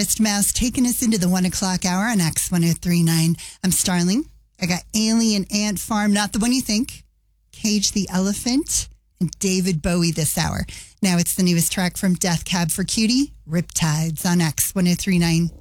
Mouse taking us into the 1 o'clock hour on X1039. I'm Starling. I got Alien Ant Farm, not the one you think, Cage the Elephant, and David Bowie this hour. Now it's the newest track from Death Cab for Cutie, Riptides on X1039.